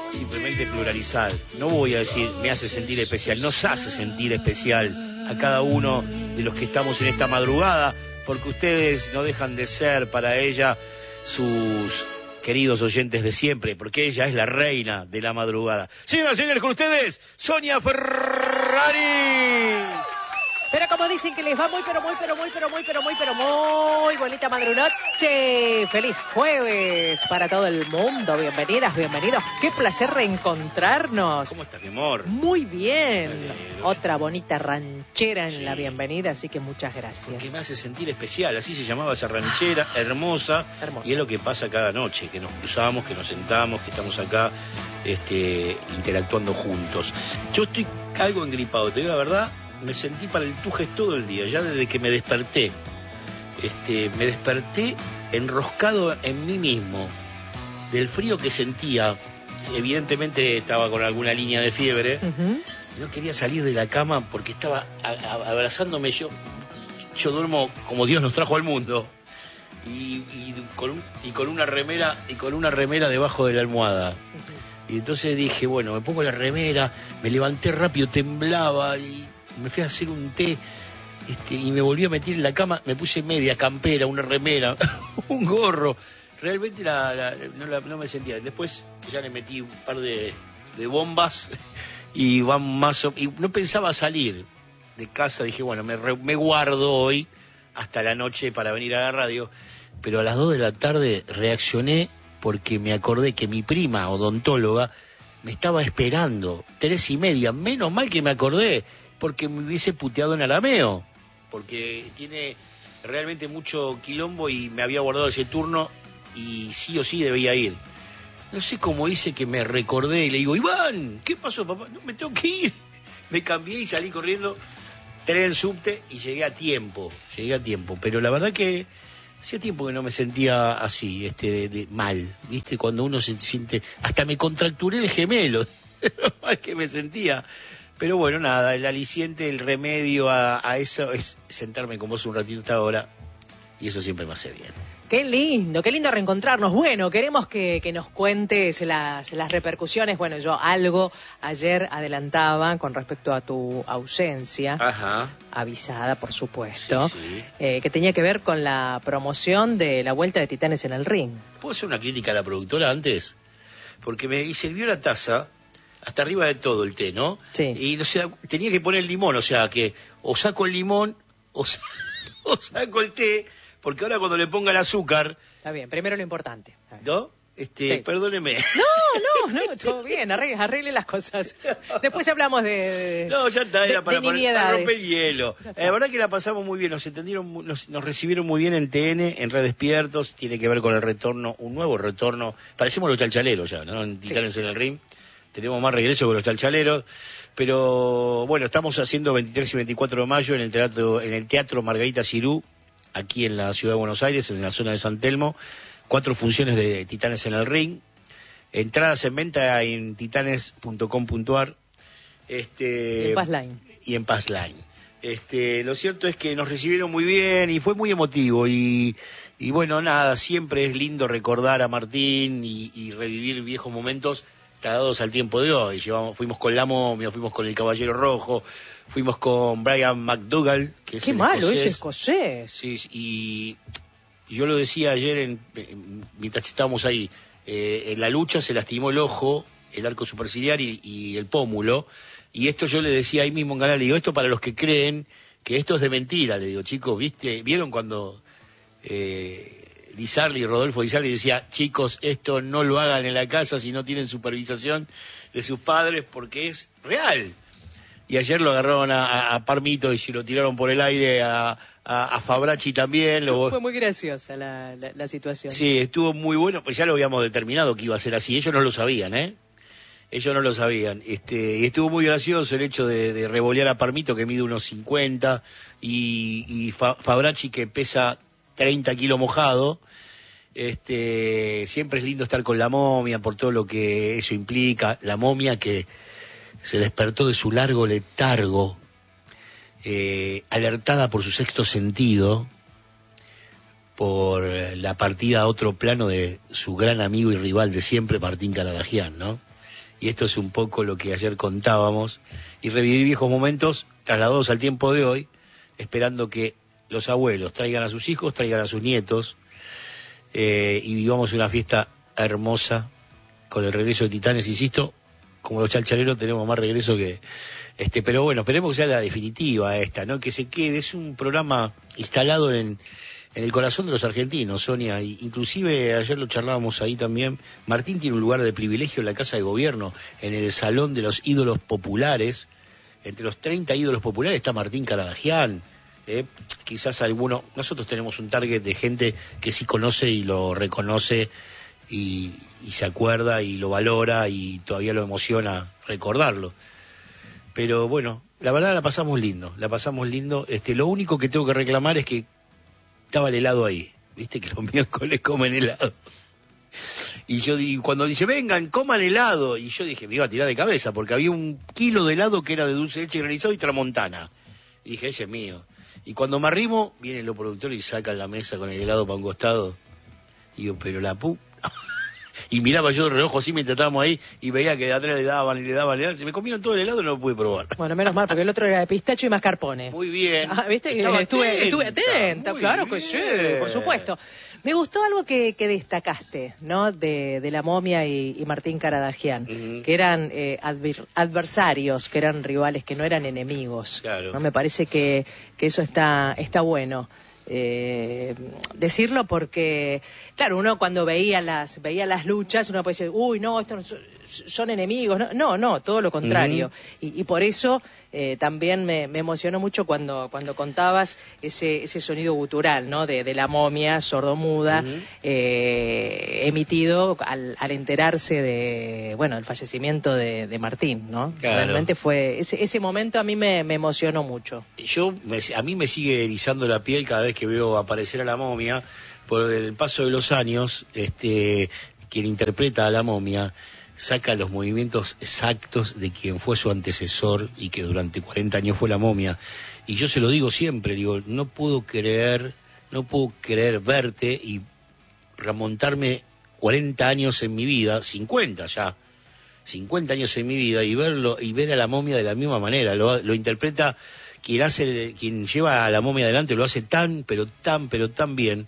simplemente pluralizar. No voy a decir me hace sentir especial, nos hace sentir especial a cada uno de los que estamos en esta madrugada, porque ustedes no dejan de ser para ella sus queridos oyentes de siempre, porque ella es la reina de la madrugada. Señoras y señores, con ustedes, Sonia Ferrari. Pero como dicen que les va muy bonita madrunoche. Feliz jueves para todo el mundo. Bienvenidas, bienvenidos. Qué placer reencontrarnos. ¿Cómo estás, mi amor? Muy bien. Otra bonita ranchera en la bienvenida, así que muchas gracias. Que me hace sentir especial, así se llamaba esa ranchera, hermosa. Y es lo que pasa cada noche, que nos cruzamos, que nos sentamos, que estamos acá interactuando juntos. Yo estoy algo engripado, te digo la verdad. Me sentí para el Tujes todo el día, ya desde que me desperté. Me desperté enroscado en mí mismo, del frío que sentía. Evidentemente estaba con alguna línea de fiebre. No quería salir de la cama porque estaba abrazándome. Yo duermo como Dios nos trajo al mundo. Y con una remera debajo de la almohada. Y entonces dije, bueno, me pongo la remera, me levanté rápido, temblaba y me fui a hacer un té y me volví a meter en la cama, me puse media campera, una remera, un gorro. Realmente no me sentía. Después ya le metí un par de bombas y no pensaba salir de casa. Dije, bueno, me guardo hoy hasta la noche para venir a la radio. Pero a las 2 de la tarde reaccioné porque me acordé que mi prima odontóloga me estaba esperando, 3:30. Menos mal que me acordé, porque me hubiese puteado en arameo, porque tiene realmente mucho quilombo y me había guardado ese turno y sí o sí debía ir. No sé cómo hice que me recordé y le digo, Iván, ¿qué pasó, papá? No, me tengo que ir. Me cambié y salí corriendo, entré en el subte y llegué a tiempo, pero la verdad que hacía tiempo que no me sentía así, de mal, ¿viste? Cuando uno se siente, hasta me contracturé el gemelo, lo mal que me sentía. Pero bueno, nada, el aliciente, el remedio a eso es sentarme con vos un ratito hasta ahora, y eso siempre me hace bien. Qué lindo reencontrarnos. Bueno, queremos que nos cuentes las repercusiones. Bueno, yo algo ayer adelantaba con respecto a tu ausencia. Ajá. Avisada, por supuesto, sí. Que tenía que ver con la promoción de la Vuelta de Titanes en el Ring. ¿Puedo hacer una crítica a la productora antes? Porque me sirvió la taza hasta arriba de todo el té, ¿no? Sí. Y no sé, tenía que poner limón, o sea que o saco el limón o saco el té, porque ahora cuando le ponga el azúcar... Está bien, primero lo importante. ¿No? Sí. Perdóneme. No, todo bien, arregle las cosas. Después hablamos de no, ya está, era para romper el hielo. La verdad que la pasamos muy bien, nos recibieron muy bien en TN, en Red Despiertos, tiene que ver con el retorno, un nuevo retorno. Parecemos los chalchaleros ya, ¿no? En Titanes en el Ring. Tenemos más regreso que los chalchaleros, pero bueno, estamos haciendo 23 y 24 de mayo en el Teatro Margarita Sirú, aquí en la ciudad de Buenos Aires, en la zona de San Telmo. 4 funciones de Titanes en el Ring. Entradas en venta en titanes.com.ar. Y en Passline. Y en Passline. Lo cierto es que nos recibieron muy bien y fue muy emotivo. Y bueno, nada, siempre es lindo recordar a Martín y revivir viejos momentos dados al tiempo de hoy. Fuimos con La Momia, fuimos con El Caballero Rojo, fuimos con Brian McDougall, que es Qué malo, es escocés. Sí, y yo lo decía ayer mientras estábamos ahí, en la lucha se lastimó el ojo, el arco superciliar y el pómulo, y esto yo le decía ahí mismo en Canal, le digo, esto para los que creen que esto es de mentira, le digo, chicos, ¿vieron cuando Rodolfo Di Sarli decía, chicos, esto no lo hagan en la casa si no tienen supervisación de sus padres, porque es real? Y ayer lo agarraron a Parmito y se lo tiraron por el aire a Fabracci también. Fue muy graciosa la situación. Sí, estuvo muy bueno, pues ya lo habíamos determinado que iba a ser así. Ellos no lo sabían, Ellos no lo sabían. Y estuvo muy gracioso el hecho de revolear a Parmito, que mide unos 50, y Fabracci, que pesa 30 kilos mojado. Siempre es lindo estar con La Momia por todo lo que eso implica. La Momia que se despertó de su largo letargo, alertada por su sexto sentido, por la partida a otro plano de su gran amigo y rival de siempre, Martín Caradagian, ¿no? y esto es un poco lo que ayer contábamos, y revivir viejos momentos trasladados al tiempo de hoy, esperando que los abuelos traigan a sus hijos, traigan a sus nietos, y vivamos una fiesta hermosa con el regreso de Titanes. Insisto, como los chalchaleros tenemos más regreso que... pero bueno, esperemos que sea la definitiva esta, ¿no? Que se quede, es un programa instalado en el corazón de los argentinos, Sonia, inclusive ayer lo charlábamos ahí también. Martín tiene un lugar de privilegio en la Casa de Gobierno, en el Salón de los Ídolos Populares. Entre los 30 ídolos populares está Martín Caradagian. Quizás nosotros tenemos un target de gente que sí conoce y lo reconoce y se acuerda y lo valora y todavía lo emociona recordarlo. Pero bueno, la verdad la pasamos lindo. Lo único que tengo que reclamar es que estaba el helado ahí, viste que los miércoles comen helado. Y yo cuando dice, vengan, coman helado, y yo dije, me iba a tirar de cabeza, porque había 1 kilo de helado que era de dulce de leche granizado y tramontana. Y dije, ese es mío. Y cuando me arrimo, vienen los productores y sacan la mesa con el helado para un costado. Y digo, pero la Y miraba yo el reloj así mientras estábamos ahí y veía que de atrás le daban. Se me comieron todo el helado y no lo pude probar. Bueno, menos mal, porque el otro era de pistacho y mascarpone. Muy bien. ¿Viste? Estuve atenta, claro que sí, por supuesto. Me gustó algo que destacaste, ¿no? De la momia y Martín Caradagian, que eran adversarios, que eran rivales, que no eran enemigos. Claro. ¿No? Me parece que eso está bueno. Decirlo porque, claro, uno cuando veía las luchas, uno puede decir, uy, no, estos son enemigos. No, todo lo contrario. Y por eso también me emocionó mucho cuando contabas ese sonido gutural, ¿no? De la momia sordomuda, emitido al enterarse del fallecimiento de Martín, ¿no? Claro. Realmente fue ese momento a mí me emocionó mucho. A mí me sigue erizando la piel cada vez que veo aparecer a la momia. Por el paso de los años, quien interpreta a la momia saca los movimientos exactos de quien fue su antecesor y que durante 40 años fue la momia. Y yo se lo digo siempre, no puedo creer verte y remontarme 40 años en mi vida, 50 años en mi vida, y ver a la momia de la misma manera. Lo interpreta quien lleva a la momia adelante, lo hace tan bien.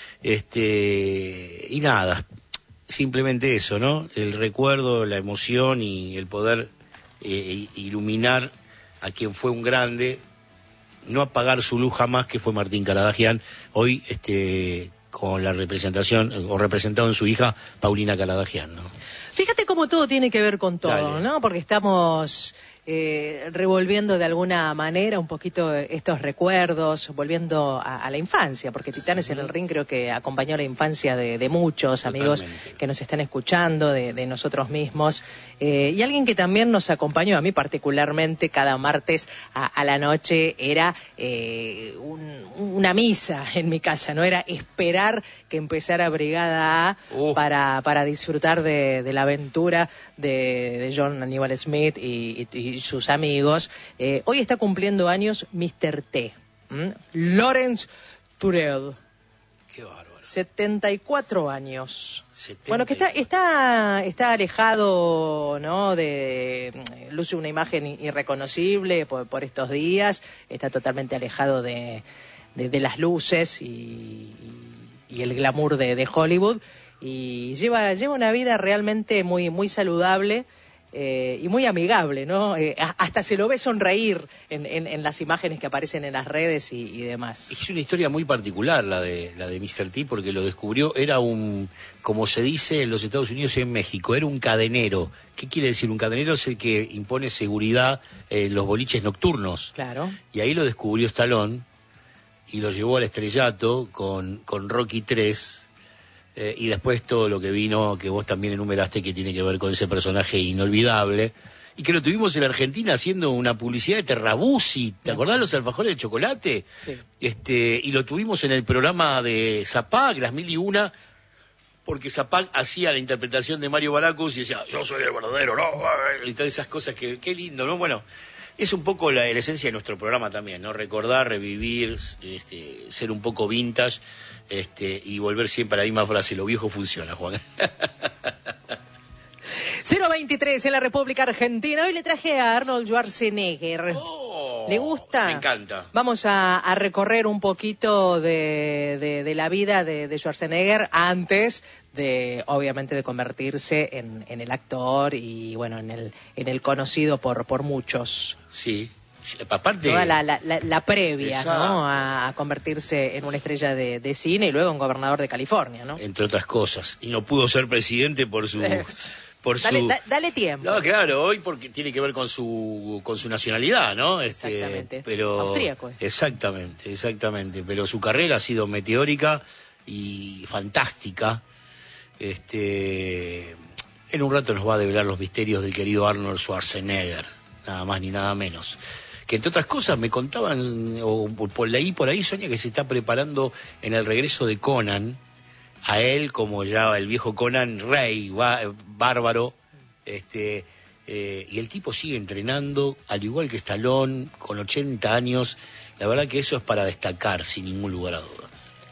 Y nada, simplemente eso, ¿no? El recuerdo, la emoción y el poder iluminar a quien fue un grande, no apagar su luz jamás, que fue Martín Caradagian, hoy con la representación, o representado en su hija, Paulina Caradagian, ¿no? Fíjate cómo todo tiene que ver con todo, Dale. ¿no? Porque estamos revolviendo de alguna manera un poquito estos recuerdos, volviendo a la infancia, porque Titanes en el Ring creo que acompañó la infancia de muchos Totalmente. amigos que nos están escuchando, de nosotros mismos, y alguien que también nos acompañó, a mí particularmente, cada martes a la noche, era una misa en mi casa, ¿no? Era esperar que empezara Brigada A para disfrutar de la aventura de John Aníbal Smith y sus amigos. Hoy está cumpliendo años Mr. T, Lawrence Turell. Qué bárbaro. 74 años. 74. Bueno, que está alejado, ¿no? Luce una imagen irreconocible por estos días. Está totalmente alejado de las luces y el glamour de Hollywood. Y lleva una vida realmente muy, muy saludable. Y muy amigable, ¿no? Hasta se lo ve sonreír en las imágenes que aparecen en las redes y demás. Es una historia muy particular la de Mr. T, porque lo descubrió, era como se dice en los Estados Unidos y en México, era un cadenero. ¿Qué quiere decir? Un cadenero es el que impone seguridad en los boliches nocturnos. Claro. Y ahí lo descubrió Stallone y lo llevó al estrellato con Rocky 3. Y después todo lo que vino, que vos también enumeraste, que tiene que ver con ese personaje inolvidable, y que lo tuvimos en Argentina haciendo una publicidad de Terrabuzzi, ¿te acordás los alfajores de chocolate? Sí. Y lo tuvimos en el programa de Zapag, Las 1001, porque Zapag hacía la interpretación de Mario Baracus y decía, yo soy el verdadero, ¿no? Y todas esas cosas, qué lindo, ¿no? Bueno, es un poco la esencia de nuestro programa también, ¿no? Recordar, revivir, ser un poco vintage, y volver siempre a la misma frase, lo viejo funciona, Juan. 023 en la República Argentina. Hoy le traje a Arnold Schwarzenegger. Oh, ¿le gusta? Me encanta. Vamos a recorrer un poquito de la vida de Schwarzenegger antes de, obviamente, de convertirse en el actor y, bueno, en el conocido por muchos. Sí. Aparte, toda la previa, ¿no? A convertirse en una estrella de cine y luego en gobernador de California, ¿no? Entre otras cosas. Y no pudo ser presidente por su... Dale tiempo. No, claro, hoy porque tiene que ver con su nacionalidad, ¿no? Exactamente. Pero austríaco. Exactamente. Pero su carrera ha sido meteórica y fantástica. En un rato nos va a develar los misterios del querido Arnold Schwarzenegger, nada más ni nada menos. Que entre otras cosas me contaban, o leí por ahí, Sonia, que se está preparando en el regreso de Conan, a él como ya el viejo Conan, rey, bárbaro, y el tipo sigue entrenando, al igual que Stallone, con 80 años. La verdad que eso es para destacar, sin ningún lugar a dudas.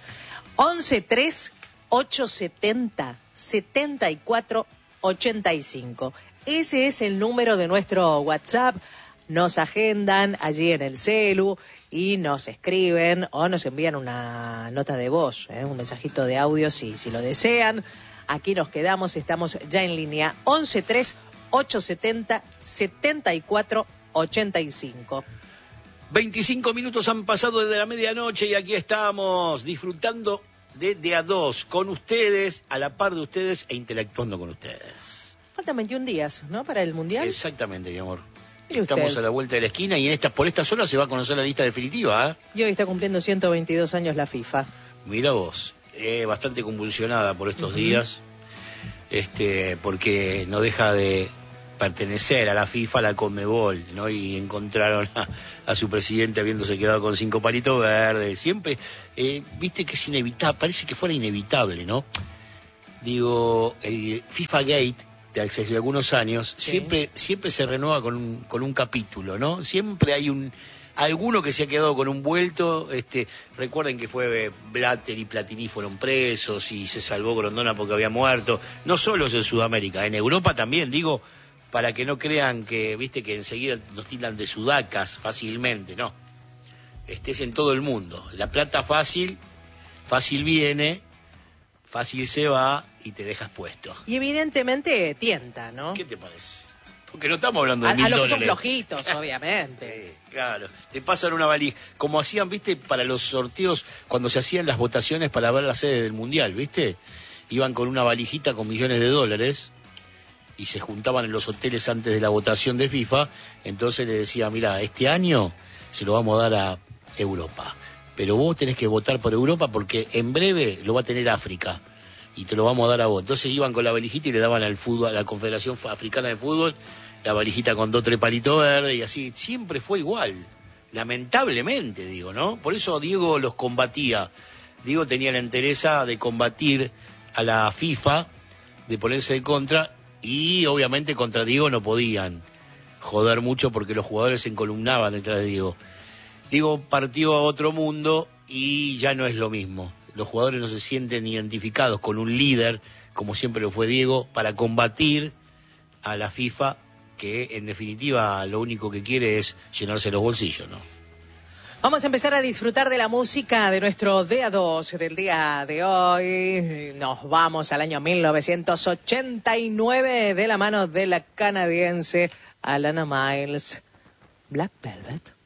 11-3-870-74-85. Ese es el número de nuestro WhatsApp. Nos agendan allí en el celu y nos escriben o nos envían una nota de voz, un mensajito de audio si lo desean. Aquí nos quedamos, estamos ya en línea. 11-3-870-74-85. 25 minutos han pasado desde la medianoche y aquí estamos disfrutando de a dos con ustedes, a la par de ustedes e interactuando con ustedes. Faltan 21 días, ¿no? Para el Mundial. Exactamente, mi amor. Estamos a la vuelta de la esquina y por esta zona se va a conocer la lista definitiva, ¿eh? Y hoy está cumpliendo 122 años la FIFA. Mira vos, bastante convulsionada por estos días, porque no deja de pertenecer a la FIFA, a la Conmebol, ¿no? Y encontraron a su presidente habiéndose quedado con 5 palitos verdes. Siempre, viste que es inevitable, parece que fuera inevitable, ¿no? Digo, el FIFA Gate de hace algunos años, sí, siempre se renueva con un capítulo, ¿no? Siempre hay alguno que se ha quedado con un vuelto. Recuerden que fue Blatter y Platini fueron presos y se salvó Grondona porque había muerto. No solo es en Sudamérica, en Europa también, digo, para que no crean que, viste, que enseguida nos tildan de sudacas fácilmente, no. Es en todo el mundo. La plata fácil viene, fácil se va y te dejas puesto. Y evidentemente tienta, ¿no? ¿Qué te parece? Porque no estamos hablando de $1.000. A los que son flojitos, obviamente. Claro, te pasan una valija. Como hacían, viste, para los sorteos, cuando se hacían las votaciones para ver la sede del Mundial, viste, iban con una valijita con millones de dólares y se juntaban en los hoteles antes de la votación de FIFA. Entonces le decía, mira, este año se lo vamos a dar a Europa, pero vos tenés que votar por Europa porque en breve lo va a tener África y te lo vamos a dar a vos. Entonces iban con la valijita y le daban al fútbol, a la Confederación Africana de Fútbol, la valijita con 2 o 3 palitos verdes y así. Siempre fue igual, lamentablemente, digo, ¿no? Por eso Diego los combatía. Diego tenía la entereza de combatir a la FIFA, de ponerse en contra, y obviamente contra Diego no podían joder mucho porque los jugadores se encolumnaban detrás de Diego. Diego partió a otro mundo y ya no es lo mismo. Los jugadores no se sienten identificados con un líder, como siempre lo fue Diego, para combatir a la FIFA, que en definitiva lo único que quiere es llenarse los bolsillos, ¿no? Vamos a empezar a disfrutar de la música de nuestro Día 2 del día de hoy. Nos vamos al año 1989 de la mano de la canadiense Alana Miles, Black Velvet.